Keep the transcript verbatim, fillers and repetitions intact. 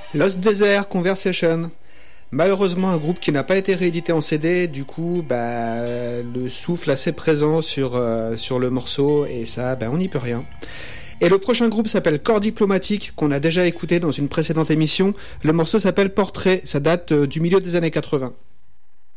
Lost Desert Conversation. Malheureusement, un groupe qui n'a pas été réédité en C D, du coup, bah, le souffle assez présent sur, euh, sur le morceau, et ça, bah, on n'y peut rien. Et le prochain groupe s'appelle Corps Diplomatique, qu'on a déjà écouté dans une précédente émission. Le morceau s'appelle Portrait, ça date euh, du milieu des années quatre-vingts.